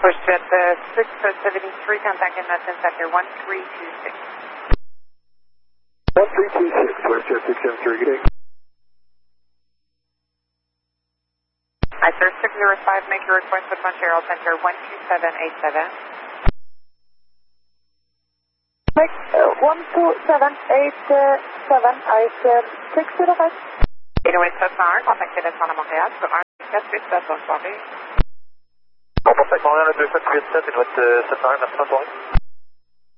Pushjet 673, contacting Medicine Sector 1326. 1326, Pushjet 673, good day. I sir 605, make your request with Montreal Center 12787. 12787, ice 605. 808 Cessna, contactez la à Montréal sur 147, bonne soirée. Bon, pour 5 Montréal, 2787, et votre Cessna, merci, bonne soirée.